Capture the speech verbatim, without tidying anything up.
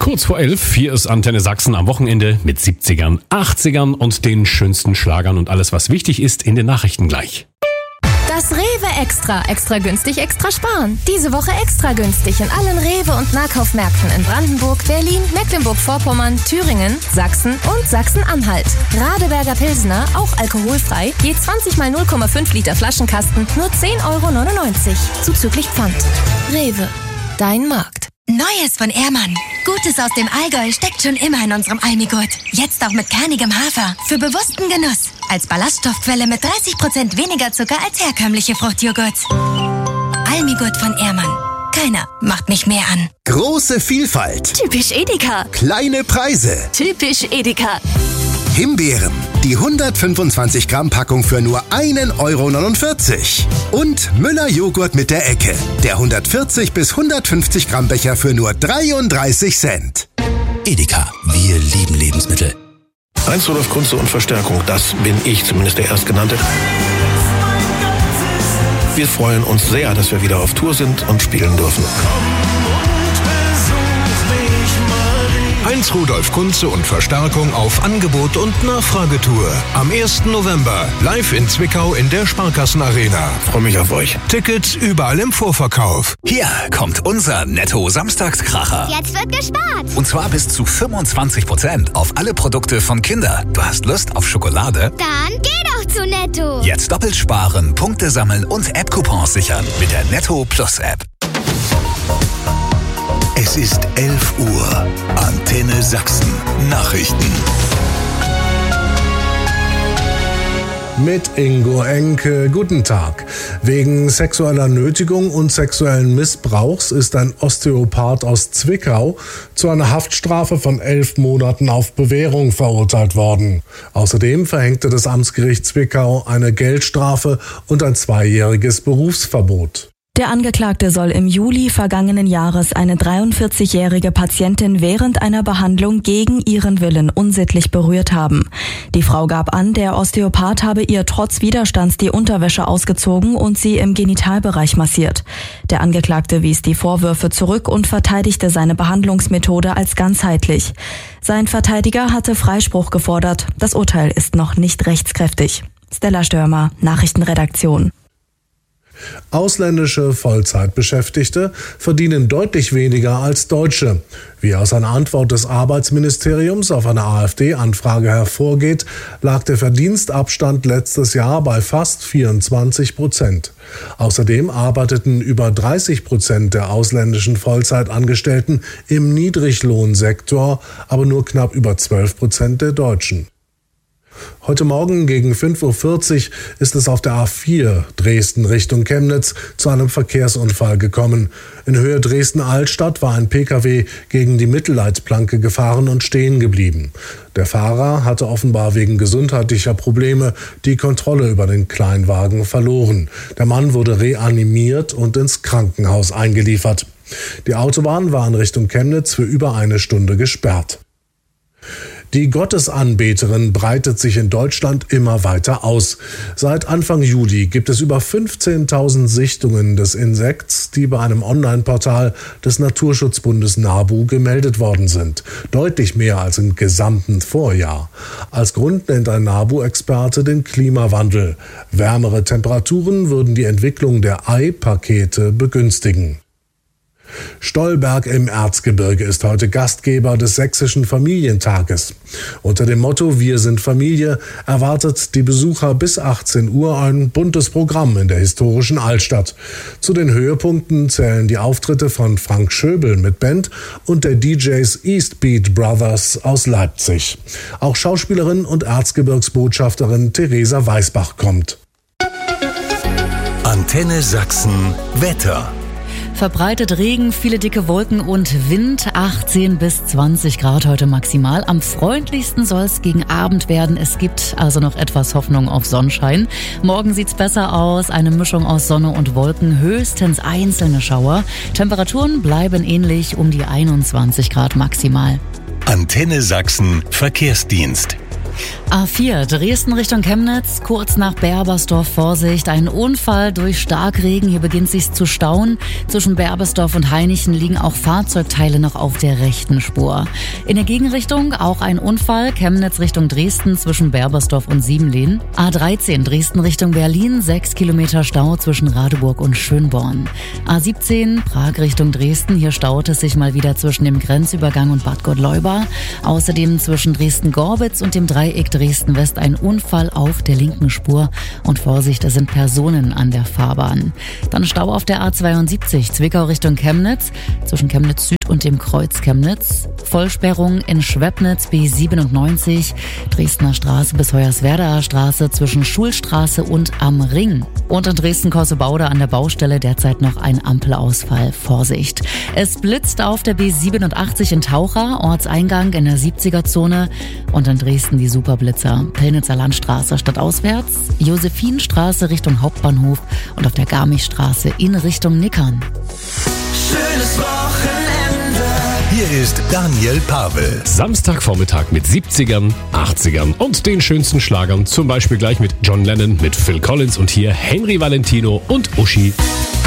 Kurz vor elf, hier ist Antenne Sachsen am Wochenende mit siebzigern, achtzigern und den schönsten Schlagern und alles, was wichtig ist, in den Nachrichten gleich. Das Rewe Extra. Extra günstig, extra sparen. Diese Woche extra günstig in allen Rewe- und Nahkaufmärkten in Brandenburg, Berlin, Mecklenburg-Vorpommern, Thüringen, Sachsen und Sachsen-Anhalt. Radeberger Pilsner, auch alkoholfrei, je zwanzig mal null Komma fünf Liter Flaschenkasten, nur zehn Euro neunundneunzig. Zuzüglich Pfand. Rewe. Dein Markt. Neues von Ehrmann. Gutes aus dem Allgäu steckt schon immer in unserem Almigurt. Jetzt auch mit kernigem Hafer. Für bewussten Genuss. Als Ballaststoffquelle mit dreißig Prozent weniger Zucker als herkömmliche Fruchtjoghurt. Almigurt von Ehrmann. Keiner macht mich mehr an. Große Vielfalt. Typisch Edeka. Kleine Preise. Typisch Edeka. Himbeeren. Die hundertfünfundzwanzig Gramm Packung für nur einen Euro neunundvierzig. Und Müller Joghurt mit der Ecke. Der hundertvierzig bis hundertfünfzig Gramm Becher für nur dreiunddreißig Cent. Edeka. Wir lieben Lebensmittel. Heinz Rudolf Kunze und Verstärkung, das bin ich, zumindest der Erstgenannte. Wir freuen uns sehr, dass wir wieder auf Tour sind und spielen dürfen. Heinz Rudolf Kunze und Verstärkung auf Angebot und Nachfragetour. Am ersten November live in Zwickau in der Sparkassenarena. Freue mich auf euch. Tickets überall im Vorverkauf. Hier kommt unser Netto-Samstagskracher. Jetzt wird gespart. Und zwar bis zu fünfundzwanzig Prozent auf alle Produkte von Kinder. Du hast Lust auf Schokolade? Dann geh doch zu Netto. Jetzt doppelt sparen, Punkte sammeln und App-Coupons sichern mit der Netto Plus App. Es ist elf Uhr. Antenne Sachsen. Nachrichten. Mit Ingo Enke. Guten Tag. Wegen sexueller Nötigung und sexuellen Missbrauchs ist ein Osteopath aus Zwickau zu einer Haftstrafe von elf Monaten auf Bewährung verurteilt worden. Außerdem verhängte das Amtsgericht Zwickau eine Geldstrafe und ein zweijähriges Berufsverbot. Der Angeklagte soll im Juli vergangenen Jahres eine dreiundvierzigjährige Patientin während einer Behandlung gegen ihren Willen unsittlich berührt haben. Die Frau gab an, der Osteopath habe ihr trotz Widerstands die Unterwäsche ausgezogen und sie im Genitalbereich massiert. Der Angeklagte wies die Vorwürfe zurück und verteidigte seine Behandlungsmethode als ganzheitlich. Sein Verteidiger hatte Freispruch gefordert. Das Urteil ist noch nicht rechtskräftig. Stella Störmer, Nachrichtenredaktion. Ausländische Vollzeitbeschäftigte verdienen deutlich weniger als Deutsche. Wie aus einer Antwort des Arbeitsministeriums auf eine AfD-Anfrage hervorgeht, lag der Verdienstabstand letztes Jahr bei fast vierundzwanzig Prozent. Außerdem arbeiteten über dreißig Prozent der ausländischen Vollzeitangestellten im Niedriglohnsektor, aber nur knapp über zwölf Prozent der Deutschen. Heute Morgen gegen fünf Uhr vierzig ist es auf der A vier Dresden Richtung Chemnitz zu einem Verkehrsunfall gekommen. In Höhe Dresden-Altstadt war ein Pkw gegen die Mittelleitplanke gefahren und stehen geblieben. Der Fahrer hatte offenbar wegen gesundheitlicher Probleme die Kontrolle über den Kleinwagen verloren. Der Mann wurde reanimiert und ins Krankenhaus eingeliefert. Die Autobahn war in Richtung Chemnitz für über eine Stunde gesperrt. Die Gottesanbeterin breitet sich in Deutschland immer weiter aus. Seit Anfang Juli gibt es über fünfzehntausend Sichtungen des Insekts, die bei einem Online-Portal des Naturschutzbundes NABU gemeldet worden sind. Deutlich mehr als im gesamten Vorjahr. Als Grund nennt ein NABU-Experte den Klimawandel. Wärmere Temperaturen würden die Entwicklung der Ei-Pakete begünstigen. Stolberg im Erzgebirge ist heute Gastgeber des Sächsischen Familientages. Unter dem Motto Wir sind Familie erwartet die Besucher bis achtzehn Uhr ein buntes Programm in der historischen Altstadt. Zu den Höhepunkten zählen die Auftritte von Frank Schöbel mit Band und der D Js Eastbeat Brothers aus Leipzig. Auch Schauspielerin und Erzgebirgsbotschafterin Theresa Weißbach kommt. Antenne Sachsen Wetter. Verbreitet Regen, viele dicke Wolken und Wind, achtzehn bis zwanzig Grad heute maximal. Am freundlichsten soll es gegen Abend werden. Es gibt also noch etwas Hoffnung auf Sonnenschein. Morgen sieht's besser aus, eine Mischung aus Sonne und Wolken, höchstens einzelne Schauer. Temperaturen bleiben ähnlich, um die einundzwanzig Grad maximal. Antenne Sachsen Verkehrsdienst. A vier, Dresden Richtung Chemnitz, kurz nach Berbersdorf Vorsicht. Ein Unfall durch Starkregen, hier beginnt sich's zu stauen. Zwischen Berbersdorf und Hainichen liegen auch Fahrzeugteile noch auf der rechten Spur. In der Gegenrichtung auch ein Unfall, Chemnitz Richtung Dresden zwischen Berbersdorf und Siebenlehn. A dreizehn, Dresden Richtung Berlin, sechs Kilometer Stau zwischen Radeburg und Schönborn. A siebzehn, Prag Richtung Dresden, hier staut es sich mal wieder zwischen dem Grenzübergang und Bad Gottleuba. Außerdem zwischen Dresden-Gorbitz und dem Dreieck Dresden-West ein Unfall auf der linken Spur. Und Vorsicht, es sind Personen an der Fahrbahn. Dann Stau auf der A zweiundsiebzig, Zwickau Richtung Chemnitz, zwischen Chemnitz Süd und dem Kreuz Chemnitz. Vollsperrung in Schwebnitz B siebenundneunzig, Dresdner Straße bis Hoyerswerdaer Straße zwischen Schulstraße und Am Ring. Und in Dresden-Kossebaude an der Baustelle derzeit noch ein Ampelausfall. Vorsicht. Es blitzt auf der B siebenundachtzig in Taucher, Ortseingang in der siebziger-Zone. Und in Dresden die Superblitzer. Pillnitzer Landstraße stadtauswärts, Josephinstraße Richtung Hauptbahnhof und auf der Garmichstraße in Richtung Nickern. Schönes Wochenende. Hier ist Daniel Pavel. Samstagvormittag mit siebzigern, achtzigern und den schönsten Schlagern. Zum Beispiel gleich mit John Lennon, mit Phil Collins und hier Henry Valentino und Uschi.